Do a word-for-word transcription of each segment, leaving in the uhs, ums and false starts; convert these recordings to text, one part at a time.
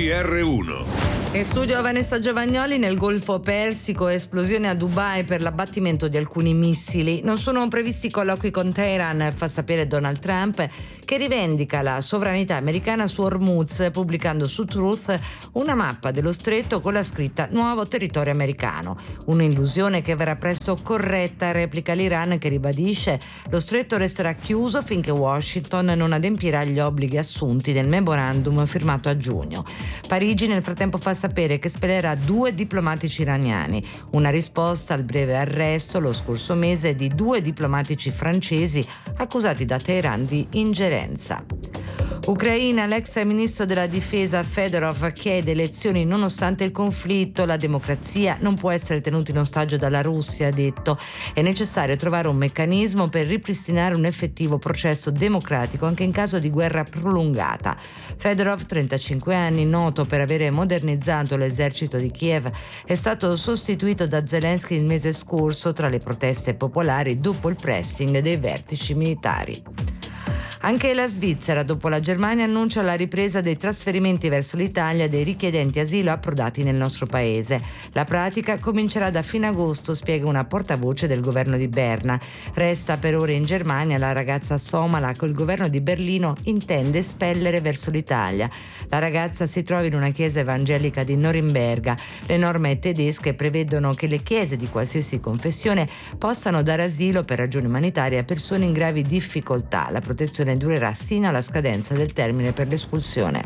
R uno. In studio Vanessa Giovagnoli. Nel Golfo Persico, esplosione a Dubai per l'abbattimento di alcuni missili. Non sono previsti colloqui con Teheran, fa sapere Donald Trump, che rivendica la sovranità americana su Hormuz, pubblicando su Truth una mappa dello stretto con la scritta Nuovo territorio americano. Un'illusione che verrà presto corretta, replica l'Iran, che ribadisce lo stretto resterà chiuso finché Washington non adempirà gli obblighi assunti nel memorandum firmato a giugno. Parigi nel frattempo fa sapere che spelerà due diplomatici iraniani, una risposta al breve arresto lo scorso mese di due diplomatici francesi accusati da Teheran di ingerenza. Ucraina, l'ex ministro della difesa Fedorov chiede elezioni nonostante il conflitto. La democrazia non può essere tenuta in ostaggio dalla Russia, ha detto. È necessario trovare un meccanismo per ripristinare un effettivo processo democratico anche in caso di guerra prolungata. Fedorov, trentacinque anni, noto per avere modernizzato l'esercito di Kiev, è stato sostituito da Zelensky il mese scorso tra le proteste popolari dopo il pressing dei vertici militari. Anche la Svizzera, dopo la Germania, annuncia la ripresa dei trasferimenti verso l'Italia dei richiedenti asilo approdati nel nostro paese. La pratica comincerà da fine agosto, spiega una portavoce del governo di Berna. Resta per ora in Germania la ragazza somala che il governo di Berlino intende espellere verso l'Italia. La ragazza si trova in una chiesa evangelica di Norimberga. Le norme tedesche prevedono che le chiese di qualsiasi confessione possano dare asilo per ragioni umanitarie a persone in gravi difficoltà. La protezione durerà sino alla scadenza del termine per l'espulsione.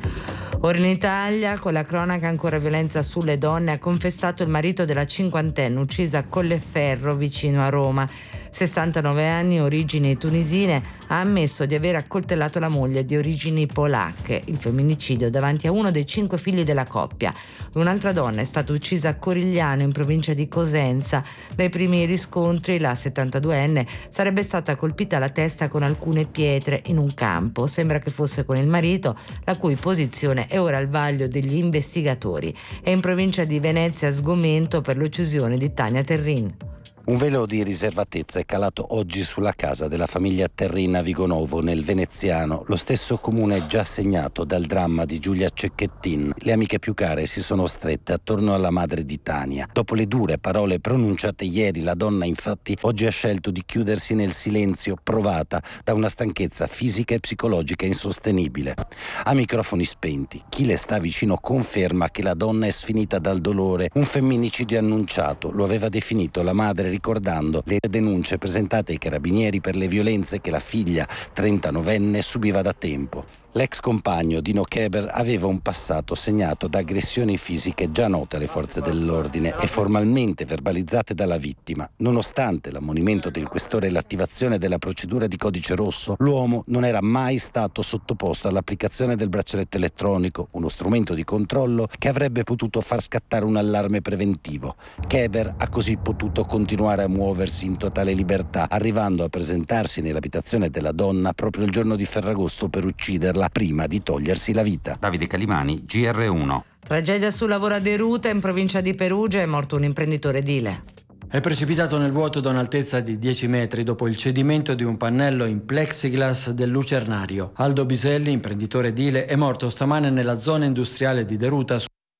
Ora in Italia, con la cronaca ancora violenza sulle donne, ha confessato il marito della cinquantenne uccisa a Colleferro vicino a Roma. sessantanove anni, origini tunisine, ha ammesso di aver accoltellato la moglie di origini polacche. Il femminicidio davanti a uno dei cinque figli della coppia. Un'altra donna è stata uccisa a Corigliano, in provincia di Cosenza. Dai primi riscontri la settantaduenne sarebbe stata colpita alla testa con alcune pietre in un campo. Sembra che fosse con il marito, la cui posizione è ora al vaglio degli investigatori. È in provincia di Venezia sgomento per l'uccisione di Tania Terrin. Un velo di riservatezza è calato oggi sulla casa della famiglia Terrin a Vigonovo, nel Veneziano, lo stesso comune già segnato dal dramma di Giulia Cecchettin. Le amiche più care si sono strette attorno alla madre di Tania. Dopo le dure parole pronunciate ieri, la donna infatti oggi ha scelto di chiudersi nel silenzio, provata da una stanchezza fisica e psicologica insostenibile. A microfoni spenti, chi le sta vicino conferma che la donna è sfinita dal dolore. Un femminicidio annunciato, lo aveva definito la madre, ricordando le denunce presentate ai carabinieri per le violenze che la figlia trentanovenne subiva da tempo. L'ex compagno Dino Keber aveva un passato segnato da aggressioni fisiche già note alle forze dell'ordine e formalmente verbalizzate dalla vittima. Nonostante l'ammonimento del questore e l'attivazione della procedura di codice rosso, l'uomo non era mai stato sottoposto all'applicazione del braccialetto elettronico, uno strumento di controllo che avrebbe potuto far scattare un allarme preventivo. Keber ha così potuto continuare a muoversi in totale libertà, arrivando a presentarsi nell'abitazione della donna proprio il giorno di Ferragosto per ucciderla prima di togliersi la vita. Davide Calimani, G R uno. Tragedia sul lavoro a Deruta, in provincia di Perugia, è morto un imprenditore edile. È precipitato nel vuoto da un'altezza di dieci metri dopo il cedimento di un pannello in plexiglass del lucernario. Aldo Biselli, imprenditore edile, è morto stamane nella zona industriale di Deruta.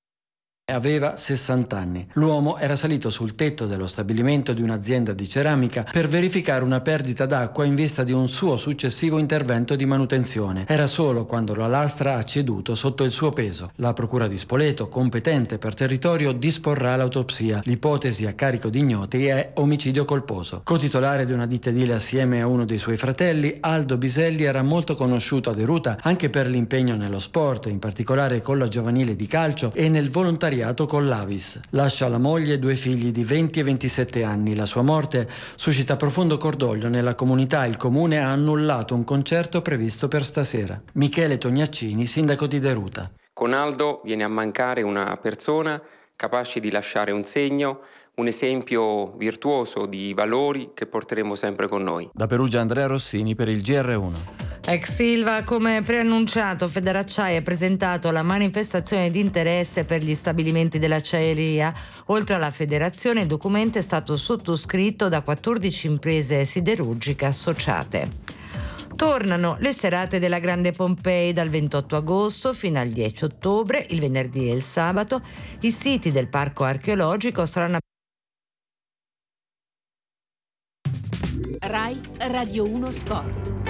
Aveva sessanta anni. L'uomo era salito sul tetto dello stabilimento di un'azienda di ceramica per verificare una perdita d'acqua in vista di un suo successivo intervento di manutenzione. Era solo quando la lastra ha ceduto sotto il suo peso. La procura di Spoleto, competente per territorio, disporrà l'autopsia. L'ipotesi a carico di ignoti è omicidio colposo. Co-titolare di una ditta edile assieme a uno dei suoi fratelli, Aldo Biselli era molto conosciuto a Deruta anche per l'impegno nello sport, in particolare con la giovanile di calcio e nel volontariato con l'Avis. Lascia la moglie e due figli di venti e ventisette anni. La sua morte suscita profondo cordoglio nella comunità. Il comune ha annullato un concerto previsto per stasera. Michele Tognaccini, sindaco di Deruta. Con Aldo viene a mancare una persona capace di lasciare un segno, un esempio virtuoso di valori che porteremo sempre con noi. Da Perugia Andrea Rossini per il G R uno. Ex Ilva, come preannunciato, Federacciaia ha presentato la manifestazione di interesse per gli stabilimenti dell'acciaieria. Oltre alla federazione, il documento è stato sottoscritto da quattordici imprese siderurgiche associate. Tornano le serate della Grande Pompei dal ventotto agosto fino al dieci ottobre, il venerdì e il sabato. I siti del parco archeologico saranno Rai Radio uno Sport.